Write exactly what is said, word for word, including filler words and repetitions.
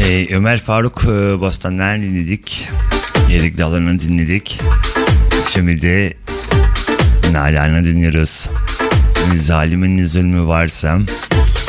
Ee, Ömer Faruk e, Bostan'dan dinledik. Erik Dalı'nı dinledik. Şimdi de Nalan'ı dinliyoruz. Zalimin ne zulmü varsa.